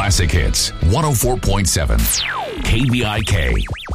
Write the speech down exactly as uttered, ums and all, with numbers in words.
Classic Hits, one oh four point seven K B I K.